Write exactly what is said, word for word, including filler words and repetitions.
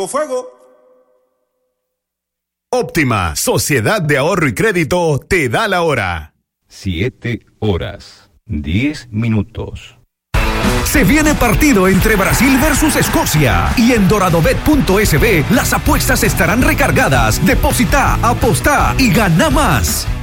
fuego, fuego. Óptima, Sociedad de Ahorro y Crédito, te da la hora. Siete horas, diez minutos. Se viene partido entre Brasil versus Escocia y en doradobet punto es be las apuestas estarán recargadas. Deposita, aposta y gana más.